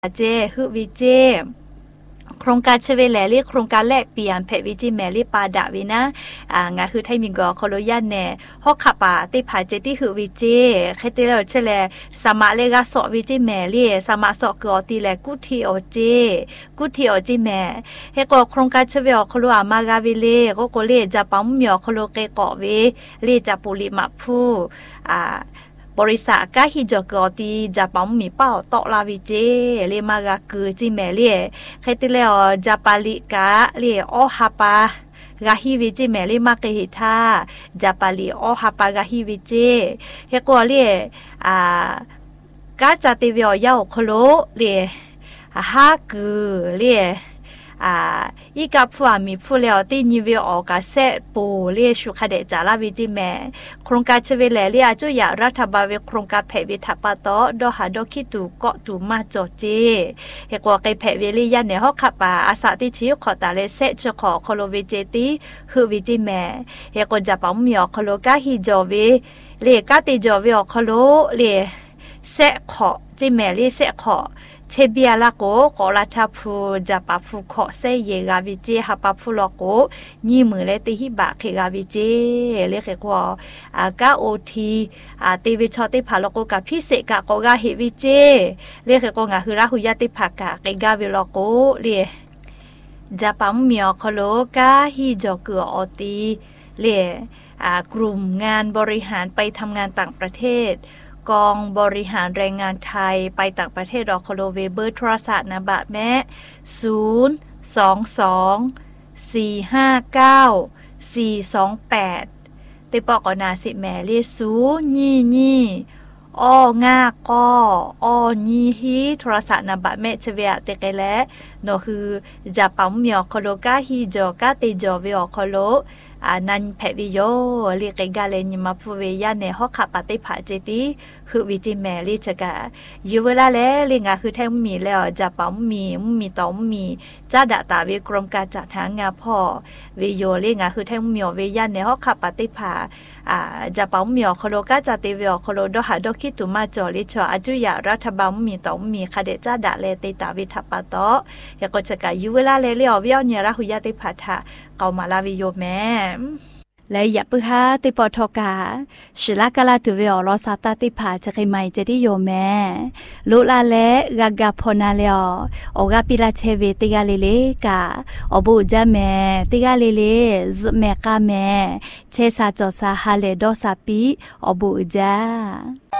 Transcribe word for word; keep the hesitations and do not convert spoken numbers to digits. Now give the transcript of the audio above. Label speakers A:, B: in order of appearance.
A: เจฮึวิเจโครงการเชเวแลเรียกโครงการแลกเปลี่ยนเพวิจิแมรี่ปาดาวินะอ่างาคือไทมิงกอโคโลยันแน่ฮอกขับปาติผาเจติฮึวิเจเคติเลเชแลสมาเลกาสอวิจิแมรี่สมาสอกอติแลกุทีโอเจกุทีโอจิแมเฮกโครงการเชเวอโคโลอามากาวิเลโกโกเลจะปั๊มเมียโคโลเกกอเวเลจะปุริมาพูอ่าบริษัทก็ฮิจกอตีจะปั๊มมีเป้าตอลาวิเจเลมากาคือจิแมเลียใครที่แล้วจะปาลิกาเลียโอฮาปากาฮิวิจิแมลีมาเกหิทาจะปาลิโอฮาปากาฮิวิเจเฮกอเลียอ่ากาจะติวิอยาโคโลเลียฮาคือเลียอ่าอีกับผู้มีผู้แล้วที่นิเวออกาเซปูเลียชุคเดจาลาวิจิแมโครงการเชเวแลเลียจุยารัฐบาลเวโครงการแผวิทัปาโตดอหาดอคิตูเกาะตูมาจอเจเฮกว่าไกแผวิลิยันในฮอกขับปาอาสาติชิวขอตาเลเซจขอโคโลวิเจติฮือวิจิแมเฮกว่าจะปั๊มมีอโคโลกาฮิจอเวเลียกาติจอเวอโคโลเลียเซขอจิแมเลียเซขอเชเบียลาโกโกลาชาพูจะปาฟูขอเซเยกาวิเจฮาปาฟูลโกยี่มือเลติฮิบะเคกาวิเจเรียกว่าอากาโอทีอาติวิชอติพาลโกกาพิเศษกะโกกาเฮวิเจเรียกว่างาฮืราหุยาติภากะเกกาวิลโกเรียจะปั๊มเมียโคโลกาฮิจอกืออตีเรียกลุ่มงานบริหารไปทำงานต่างประเทศกองบริหารแรงงานไทยไปต่างประเทศรอโคโลเวเบอร์โทรศัพท์นะบะแม่ศูนย์ สอง สอง สี่ ห้า เก้า สี่ สอง แปดติปอกอนาสิแม่เรียสูยี่ยี่อ้องากออ้อยี่ฮีโทรศัพท์นะบะแม่เชเวะเตกแลโนคือจะปั๊มเมียโคโลกาฮิจอกาเตจอเวอโคโลอานันแพวิโยเรียกกาเลนิมาพูเวียในฮอกขับปฏิภาเจติคือวิจิแมริจกะอยู่เวลาแล้วลิงาคือแท้มีแล้วจะปั๊มมีมีต้อมมีจ้าดาตาวิกรมการจัดหางาพ่อวิโยลิงาคือแท้มีเวียในฮอกขับปฏิภาอ่าจะปั๊มมีโคโลกาจัติวิโคโลดหาดคิตุมาจอลิชออาจุยารัฐบาลมีต้อมมีคเดจ้าดาเลติตาวิทัปปะโตยากจะกะอยู่เวลาแล้วเลียววิญญาณหุยาติภาทะเกามาลาวิโยแม่และอย่าปึฮาติปอทกาศิลากาลาตุเวอลอซาตาติผาจะใครไม่จะได้โยแม่ลุลาเลกากาพนาเลอโอกาปิลาเชเวติกาเลเลกาอบูจาแม่ติกาเลเลซแม่กาแม่เชซาจอซาฮาเลดอซาปีอบูจา